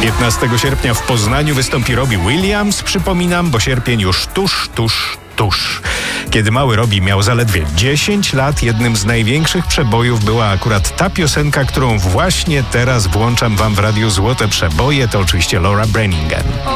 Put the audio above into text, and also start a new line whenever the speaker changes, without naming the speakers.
15 sierpnia w Poznaniu wystąpi Robbie Williams. Przypominam, bo sierpień już tuż. Kiedy mały Robbie miał zaledwie 10 lat, jednym z największych przebojów była akurat ta piosenka, którą właśnie teraz włączam wam w radiu Złote Przeboje. To oczywiście Laura Branigan.